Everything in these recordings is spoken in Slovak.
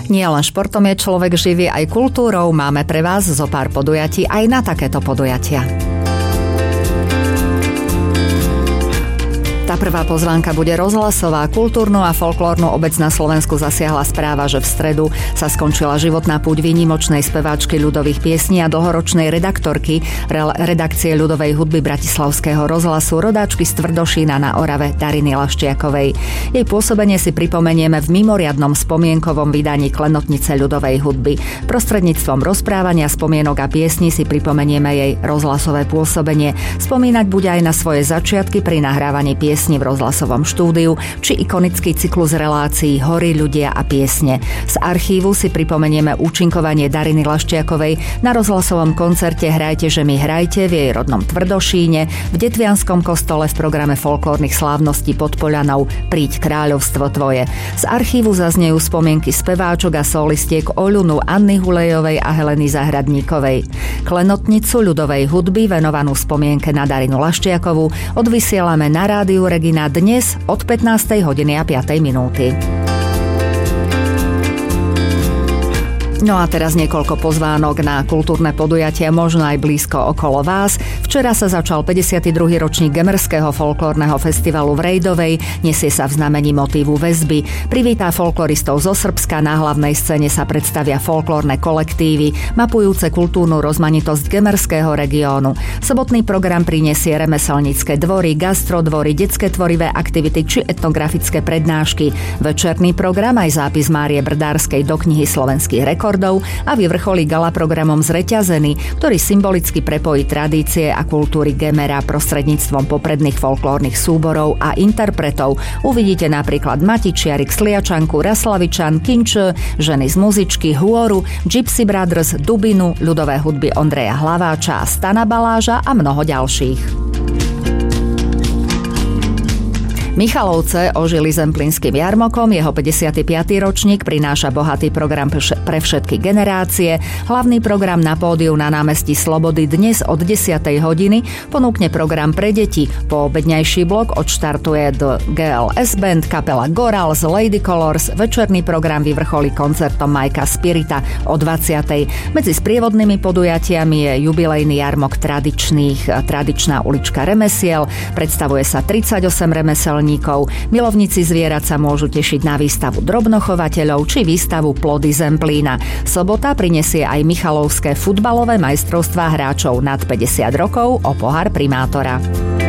Nie len športom je človek živý, aj kultúrou. Máme pre vás zo pár podujatí aj na takéto podujatia. Tá prvá pozvánka bude rozhlasová. Kultúrnu a folklórnu obec na Slovensku zasiahla správa, že v stredu sa skončila životná púť výnimočnej speváčky ľudových piesní a dlhoročnej redaktorky redakcie ľudovej hudby Bratislavského rozhlasu, rodáčky z Tvrdošína na Orave Dariny Laščiakovej. Jej pôsobenie si pripomenieme v mimoriadnom spomienkovom vydaní Klenotnice ľudovej hudby. Prostredníctvom rozprávania spomienok a piesní si pripomenieme jej rozhlasové pôsobenie. Spomínať bude aj na svoje začiatky pri nahrávaní piesní v rozhlasovom štúdiu či ikonický cyklus relácií Hory, ľudia a piesne. Z archívu si pripomenieme účinkovanie Dariny Laščiakovej na rozhlasovom koncerte Hrajte, že mi hrajte v jej rodnom Tvrdošíne, v Detvianskom kostole v programe folklórnych slávností pod Poľanou Príď kráľovstvo tvoje. Z archívu zaznejú spomienky speváčok a solistiek Oľunu, Anny Hulejovej a Heleny Zahradníkovej. Klenotnicu ľudovej hudby venovanú spomienke na Darinu Laščiakovú odvysielame na rádiu Regina dnes od 15. hodiny a 5. minúty. No a teraz niekoľko pozvánok na kultúrne podujatia, možno aj blízko okolo vás. Včera sa začal 52. ročník Gemerského folklórneho festivalu v Rejdovej, nesie sa v znamení motívu väzby. Privítá folkloristov zo Srbska, na hlavnej scéne sa predstavia folklórne kolektívy, mapujúce kultúrnu rozmanitosť Gemerského regiónu. Sobotný program prinesie remeselnícke dvory, gastrodvory, detské tvorivé aktivity či etnografické prednášky. Večerný program aj zápis Márie Brdárskej do knihy slovenských rekordov a vyvrcholí gala programom Zreťazený, ktorý symbolicky prepojí tradície a kultúry Gemera prostredníctvom popredných folklórnych súborov a interpretov. Uvidíte napríklad Matičiarik, Sliačanku, Raslavičan, Kinč, ženy z muzičky, Huoru, Gypsy Brothers, Dubinu, ľudové hudby Ondreja Hlaváča a Stana Baláža a mnoho ďalších. Michalovce ožili zemplínskym jarmokom, jeho 55. ročník prináša bohatý program pre všetky generácie. Hlavný program na pódiu na námestí Slobody dnes od 10. hodiny ponúkne program pre deti. Po obedňajší blok odštartuje The GLS Band, kapela Gorals, Lady Colors. Večerný program vyvrcholí koncertom Majka Spirita o 20. Medzi sprievodnými podujatiami je jubilejný jarmok tradičná ulička remesiel. Predstavuje sa 38 remeselníkov. Milovníci zvierat sa môžu tešiť na výstavu drobnochovateľov či výstavu Plody Zemplína. Sobota prinesie aj michalovské futbalové majstrovstvá hráčov nad 50 rokov o pohár primátora.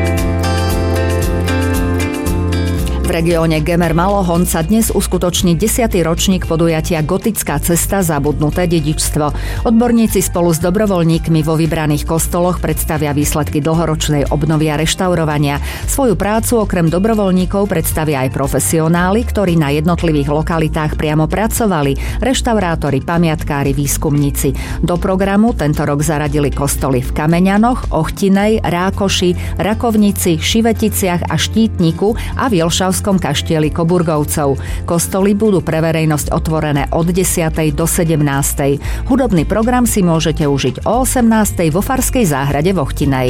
V regióne Gemer Malohon sa dnes uskutoční 10. ročník podujatia Gotická cesta, zabudnuté dedičstvo. Odborníci spolu s dobrovoľníkmi vo vybraných kostoloch predstavia výsledky dlhoročnej obnovy a reštaurovania. Svoju prácu okrem dobrovoľníkov predstavia aj profesionáli, ktorí na jednotlivých lokalitách priamo pracovali, reštaurátori, pamiatkári, výskumníci. Do programu tento rok zaradili kostoly v Kameňanoch, Ochtinej, Rákoši, Rakovnici, Šiveticiach a Štítniku a v Kaštieli Koburgovcov. Kostoly budú pre verejnosť otvorené od 10. do 17. Hudobný program si môžete užiť o 18. vo Farskej záhrade v Ochtinej.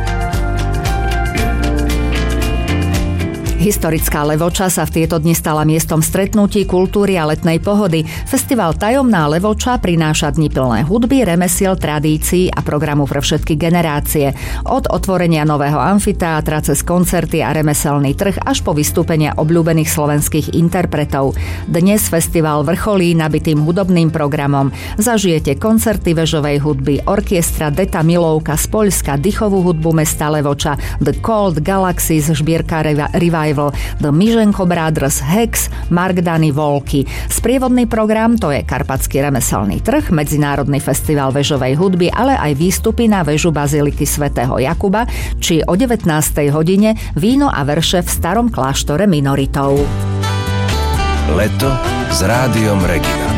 Historická Levoča sa v tieto dni stala miestom stretnutí, kultúry a letnej pohody. Festival Tajomná Levoča prináša dni plné hudby, remesiel, tradícií a programu pre všetky generácie. Od otvorenia nového amfiteátra cez koncerty a remeselný trh až po vystúpenia obľúbených slovenských interpretov. Dnes festival vrcholí nabitým hudobným programom. Zažijete koncerty vežovej hudby, orkiestra Deta Milovka z Poľska, dychovú hudbu mesta Levoča, The Cold, Galaxies, Žbírka Revival, The Myženko Brothers, Hex, Mark Dany, Volky. Sprievodný program to je Karpatský remeselný trh, Medzinárodný festival vežovej hudby, ale aj výstupy na väžu Baziliky svätého Jakuba, či o 19. hodine víno a verše v starom kláštore minoritov. Leto s rádiom Regina.